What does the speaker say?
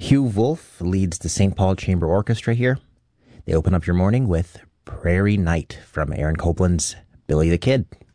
Hugh Wolf leads the St. Paul Chamber Orchestra here. They open up your morning with Prairie Night from Aaron Copland's Billy the Kid.